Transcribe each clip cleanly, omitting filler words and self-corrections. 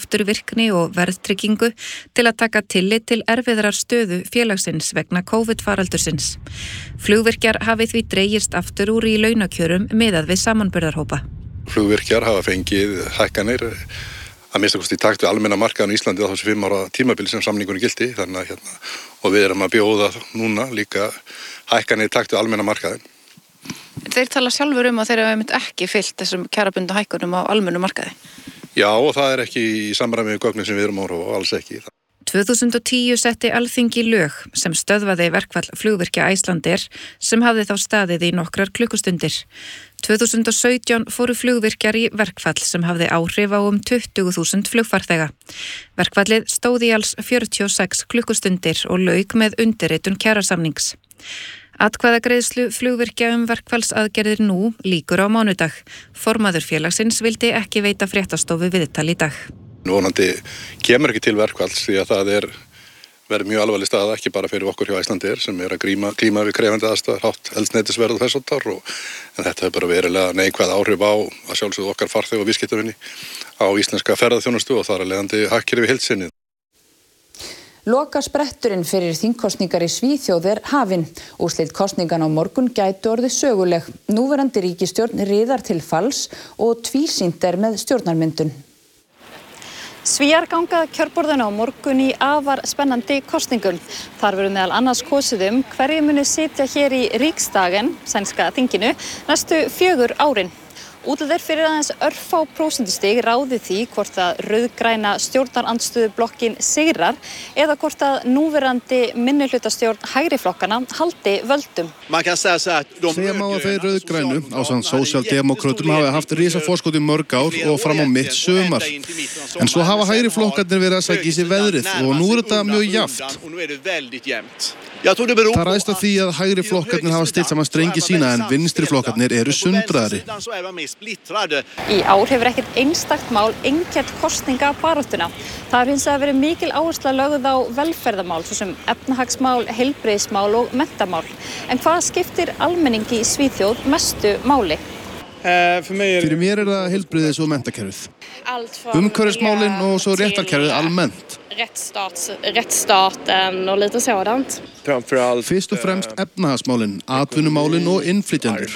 afturvirkni og verðtryggingu til að taka tillit til erfiðrar stöðu félagsins vegna COVID-faraldursins. Flugvirkjar hafi því dregist aftur úr í launakjörum miðað við samanburðarhópa. Flugvirkjar hafa fengið hækkanir að minnsta kosti í takt við almenna markaðan í Íslandi á þessu 5 ára tímabili sem samningurinn gilti, þannig að og við erum að bjóða núna líka hækkanir í takt við almenna markaðin. Þeir tala sjálfur að þeir hafa ekki fylgt þessum kjarabundnu hækkunum á almennu markaði. Já, og það er ekki í samræmi við gögnin sem við erum að horfa á, alls ekki. 2010 setti Alþingi lög sem stöðvaði verkfall flugvirkja Icelandair sem hafði þá staðið í nokkrar klukkustundir. 2017 fóru flugvirkjar í verkfall sem hafði áhrif á 20.000 flugfarþega. Verkfallið stóð í alls 46 klukkustundir og lauk með undirritun kjarasamnings. Atkvæðagreiðslu flugvirkja verkfallsaðgerðir nú lýkur á mánudag. Formaður félagsins vildi ekki veita fréttastofu viðtal í dag. Vonandi kemur ekki til verkfalls því að verður mjög alvarleg staða, ekki bara fyrir okkur hjá Icelandair sem að glíma við krefandi aðstæður, hátt eldsneytisverð og þess háttar en þetta hefur bara verulega neikvæð áhrif á að sjálfsögðu okkar farþega og viðskiptavinni á íslenska ferðaþjónustu og þar af leiðandi hagkerfi heild sinni. Lokaspretturinn fyrir þingkosningar í Svíþjóð er hafinn. Úrslit kosninganna á morgun gætu orðið söguleg. Núverandi ríkisstjórn riðar til falls og tvísýnt er með stjórnarmyndun. Svíar ganga kjörborðinu á morgun í afar spennandi kosningum. Þar verður meðal annars kosið hverjir muni sitja hér í Riksdagen, sænska þinginu, næstu 4 árin. Útlit fyrir aðeins örfá prósentustig ráði því hvort að rauðgræna stjórnarandstöðublokkin sigrar eða hvort að núverandi minnihlutastjórn hægri flokkana haldi völdum. Segja má að þeir rauðgrænu ásamt sósíaldemókrötum hafi haft risaforskot í mörg ár og fram á mitt sumar. En svo hafa hægri flokkarnir verið að sækja í sig veðrið og nú er þetta mjög jafnt. Það ræðst af því að hægri flokkarnir hafa stillt saman strengi sína en vinstri flokkarnir eru sundraðri. Í ár hefur ekkert einstakt mál einkennt kosningabaráttuna. Það har hins vegar verið mikil áhersla lögð á velferðarmál, svo sem efnahagsmál, heilbrigðismál og menntamál. En hvað skiptir almenningi í Svíþjóð mestu máli? Fyrir mér er það heilbrigðis- og menntakerfið. Umhverfismálin og svo réttarkerfið almennt. Rättsstaten och lite sådant. Fyrst og fremst efnahagsmálin, atvinnumálin og innflytjendur.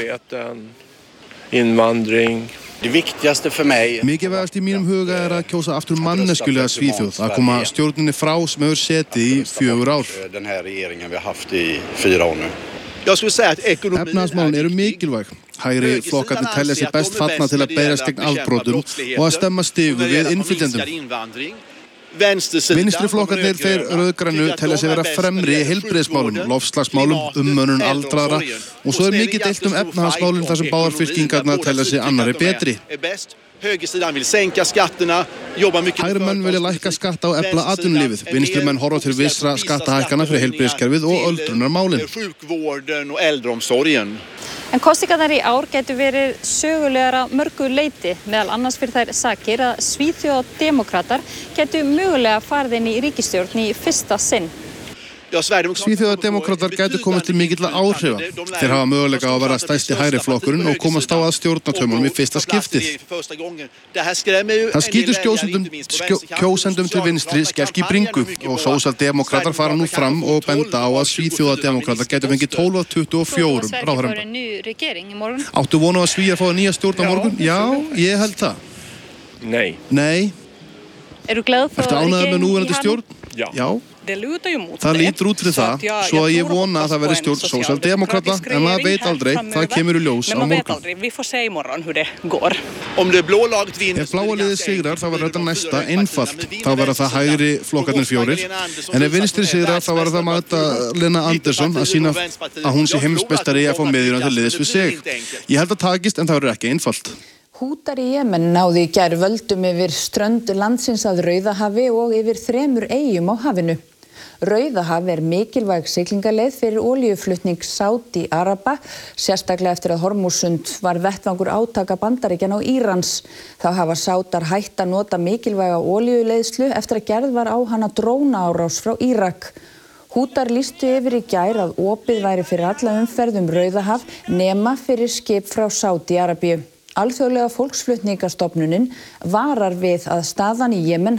Invandring. Det viktigaste för mig. Mikilvægast í mínum huga er að kjósa aftur manneskulega Svíþjóð, að koma stjórninni frá sem hefur setið í 4 ár. Den här regeringen vi har haft i 4 år nu. Efnahagsmálin eru mikilvæg. Hægri flokkarnir telja sig best fallna til að berjast gegn afbrotum og að stemma stigu við innflytjendum. Vinstri flokkarnir þeir rauðgrænu telja sig vera fremri í heilbrigðismálum, loftslagsmálum, mönnun aldraðra og svo er mikið deilt efnahagsmálin þar sem báðar fylkingarnar telja sig annarri betri. Hægri menn vilja lækka skatta og efla atvinnulífið. Vinstri menn horfa til vissra skattahækkana fyrir heilbrigðiskerfið og öldrunarmálin. En kosningarnar í ár gætu verið sögulegar að mörgu leyti, meðal annars fyrir þær sakir að Svíþjóðardemókratar gætu mögulega farið inn í ríkisstjórn í fyrsta sinn. Svíþjóðardemókratar gætu komast til mikilla áhrifa. Þeir hafa möguleika á að vera stærsti hægri flokkurinn og komast á að stjórnartaumunum í fyrsta skiptið. Það skýtur kjósendum til vinstri skelk í bringu og sósíaldemókratar fara nú fram og benda á að Svíþjóðardemókratar gætu fengið 12 af 24 ráðherrum. Áttu vonu að Svíar fá nýja stjórn á morgun? Já, ég held það. Nei. Ertu ánægður með núverandi stjórn? Já. Það lítur út fyrir það, svo að ég vona að það verði stjórn sósíaldemókrata, en maður veit aldrei, það kemur í ljós á morgun. Ef bláa liðið sigrar, þá verður þetta næsta einfalt. Þá verður það hægri flokkarnir 4, en ef vinstri sigrar, þá verður það Magdalena Andersson að sýna að hún sé heimsmeistari í að fá miðjuna til liðs við sig. Ég held að takist, en það verður ekki einfalt. Hútar í Jemen náðu í gær völdum yfir strönd landsins að Rauðahafi og yfir 3 eyjum á hafinu. Rauðahaf er mikilvæg siglingaleið fyrir olíuflutning Sádi-Araba, sérstaklega eftir að Hormússund var vettvangur átaka Bandaríkjanna og Írans. Þá hafa Sádar hætt að nota mikilvæga olíuleiðslu eftir að gerð var á hana drónaárás frá Írak. Hútar lýstu yfir í gær að opið væri fyrir alla umferð Rauðahaf nema fyrir skip frá Sádi-Arabíu. Alþjóðlega fólksflutningastofnunin varar við að staðan í Jemen